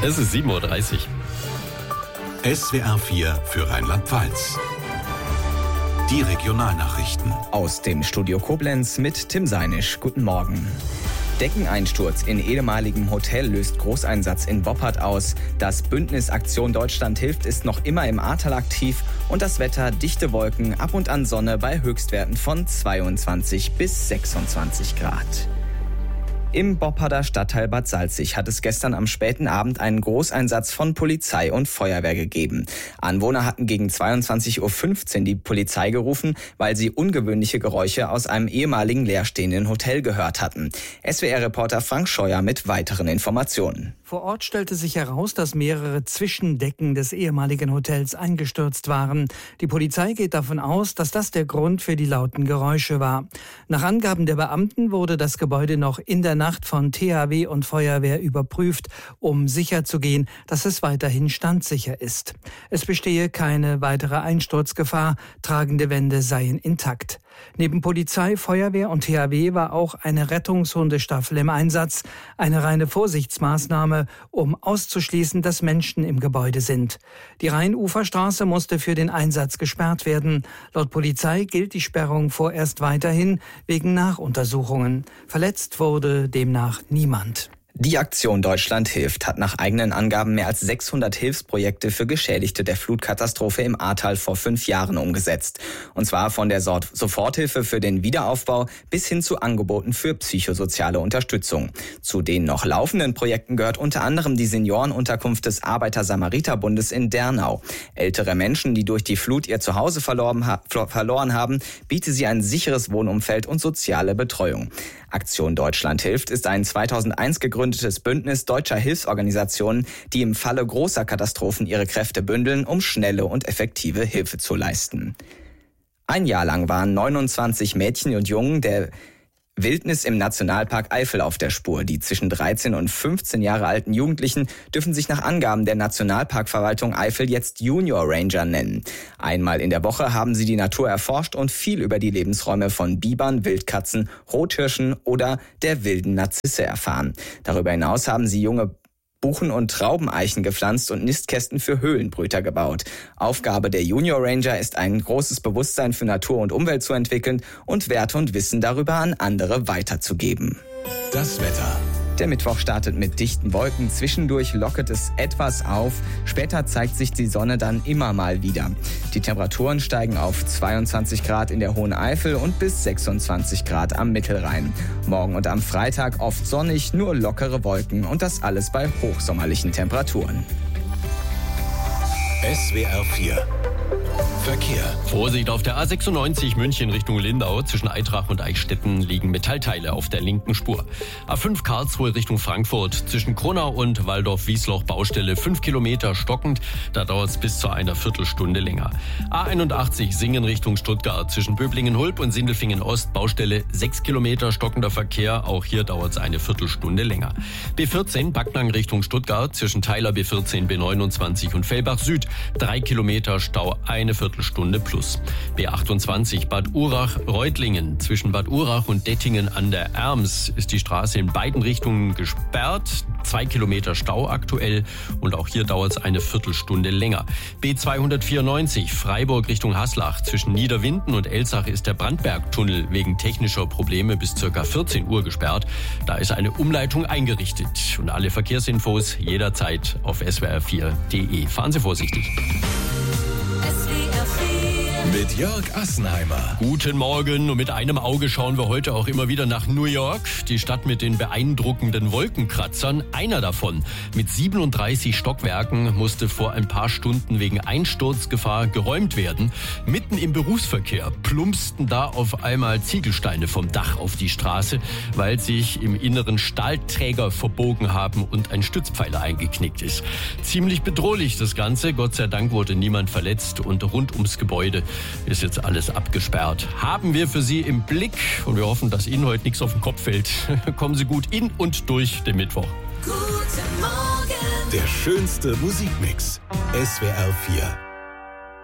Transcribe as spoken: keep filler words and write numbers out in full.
Es ist sieben Uhr dreißig. S W R vier für Rheinland-Pfalz. Die Regionalnachrichten. Aus dem Studio Koblenz mit Tim Seinisch. Guten Morgen. Deckeneinsturz in ehemaligem Hotel löst Großeinsatz in Boppard aus. Das Bündnis Aktion Deutschland hilft ist noch immer im Ahrtal aktiv und das Wetter dichte Wolken, ab und an Sonne bei Höchstwerten von zweiundzwanzig bis sechsundzwanzig Grad. Im Bopparder Stadtteil Bad Salzig hat es gestern am späten Abend einen Großeinsatz von Polizei und Feuerwehr gegeben. Anwohner hatten gegen zweiundzwanzig Uhr fünfzehn die Polizei gerufen, weil sie ungewöhnliche Geräusche aus einem ehemaligen leerstehenden Hotel gehört hatten. S W R-Reporter Frank Scheuer mit weiteren Informationen. Vor Ort stellte sich heraus, dass mehrere Zwischendecken des ehemaligen Hotels eingestürzt waren. Die Polizei geht davon aus, dass das der Grund für die lauten Geräusche war. Nach Angaben der Beamten wurde das Gebäude noch in der Nacht von T H W und Feuerwehr überprüft, um sicherzugehen, dass es weiterhin standsicher ist. Es bestehe keine weitere Einsturzgefahr, tragende Wände seien intakt. Neben Polizei, Feuerwehr und T H W war auch eine Rettungshundestaffel im Einsatz. Eine reine Vorsichtsmaßnahme, um auszuschließen, dass Menschen im Gebäude sind. Die Rheinuferstraße musste für den Einsatz gesperrt werden. Laut Polizei gilt die Sperrung vorerst weiterhin wegen Nachuntersuchungen. Verletzt wurde demnach niemand. Die Aktion Deutschland hilft hat nach eigenen Angaben mehr als sechshundert Hilfsprojekte für Geschädigte der Flutkatastrophe im Ahrtal vor fünf Jahren umgesetzt. Und zwar von der Soforthilfe für den Wiederaufbau bis hin zu Angeboten für psychosoziale Unterstützung. Zu den noch laufenden Projekten gehört unter anderem die Seniorenunterkunft des Arbeiter-Samariter-Bundes in Dernau. Ältere Menschen, die durch die Flut ihr Zuhause verloren, ha- verloren haben, biete sie ein sicheres Wohnumfeld und soziale Betreuung. Aktion Deutschland hilft ist ein zweitausendeins gegründetes Bündnis deutscher Hilfsorganisationen, die im Falle großer Katastrophen ihre Kräfte bündeln, um schnelle und effektive Hilfe zu leisten. Ein Jahr lang waren neunundzwanzig Mädchen und Jungen der Wildnis im Nationalpark Eifel auf der Spur. Die zwischen dreizehn und fünfzehn Jahre alten Jugendlichen dürfen sich nach Angaben der Nationalparkverwaltung Eifel jetzt Junior Ranger nennen. Einmal in der Woche haben sie die Natur erforscht und viel über die Lebensräume von Bibern, Wildkatzen, Rothirschen oder der wilden Narzisse erfahren. Darüber hinaus haben sie junge Buchen- und Traubeneichen gepflanzt und Nistkästen für Höhlenbrüter gebaut. Aufgabe der Junior Ranger ist, ein großes Bewusstsein für Natur und Umwelt zu entwickeln und Werte und Wissen darüber an andere weiterzugeben. Das Wetter. Der Mittwoch startet mit dichten Wolken, zwischendurch lockert es etwas auf, später zeigt sich die Sonne dann immer mal wieder. Die Temperaturen steigen auf zweiundzwanzig Grad in der Hohen Eifel und bis sechsundzwanzig Grad am Mittelrhein. Morgen und am Freitag oft sonnig, nur lockere Wolken und das alles bei hochsommerlichen Temperaturen. S W R vier Verkehr. Vorsicht auf der A sechsundneunzig München Richtung Lindau. Zwischen Eitrach und Eichstätten liegen Metallteile auf der linken Spur. A fünf Karlsruhe Richtung Frankfurt. Zwischen Kronau und Waldorf-Wiesloch Baustelle fünf Kilometer stockend. Da dauert es bis zu einer Viertelstunde länger. A einundachtzig Singen Richtung Stuttgart. Zwischen Böblingen-Hulb und Sindelfingen-Ost Baustelle sechs Kilometer stockender Verkehr. Auch hier dauert es eine Viertelstunde länger. B vierzehn Backnang Richtung Stuttgart. Zwischen Theiler B vierzehn B neunundzwanzig und Fellbach Süd. Drei Kilometer Stau, eine Viertelstunde plus. B achtundzwanzig Bad Urach-Reutlingen. Zwischen Bad Urach und Dettingen an der Erms ist die Straße in beiden Richtungen gesperrt. Zwei Kilometer Stau aktuell und auch hier dauert es eine Viertelstunde länger. B zweihundertvierundneunzig Freiburg Richtung Haslach. Zwischen Niederwinden und Elsach ist der Brandbergtunnel wegen technischer Probleme bis ca. vierzehn Uhr gesperrt. Da ist eine Umleitung eingerichtet. Und alle Verkehrsinfos jederzeit auf S W R vier punkt de. Fahren Sie vorsichtig. Mit Jörg Assenheimer. Guten Morgen und mit einem Auge schauen wir heute auch immer wieder nach New York. Die Stadt mit den beeindruckenden Wolkenkratzern. Einer davon mit siebenunddreißig Stockwerken musste vor ein paar Stunden wegen Einsturzgefahr geräumt werden. Mitten im Berufsverkehr plumpsten da auf einmal Ziegelsteine vom Dach auf die Straße, weil sich im Inneren Stahlträger verbogen haben und ein Stützpfeiler eingeknickt ist. Ziemlich bedrohlich das Ganze. Gott sei Dank wurde niemand verletzt und rund ums Gebäude ist jetzt alles abgesperrt. Haben wir für Sie im Blick und wir hoffen, dass Ihnen heute nichts auf den Kopf fällt. Kommen Sie gut in und durch den Mittwoch. Guten Morgen. Der schönste Musikmix. S W R vier.